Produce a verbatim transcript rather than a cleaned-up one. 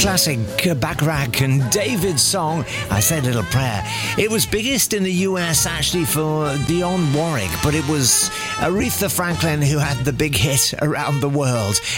classic Bacharach and David's song, I Said a Little Prayer. It was biggest in the U S actually for Dionne Warwick, but it was Aretha Franklin who had the big hit around the world.